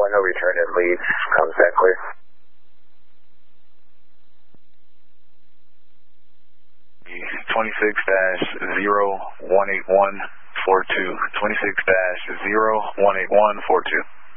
no return in leads. Comes back clear. (26-018142). 26-018142.